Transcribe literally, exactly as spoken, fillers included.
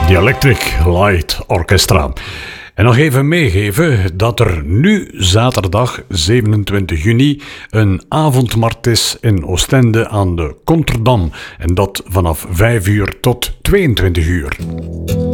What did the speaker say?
The Electric Light Orchestra. En nog even meegeven dat er nu zaterdag zevenentwintig juni een avondmarkt is in Oostende aan de Contredam. En dat vanaf vijf uur tot tweeëntwintig uur.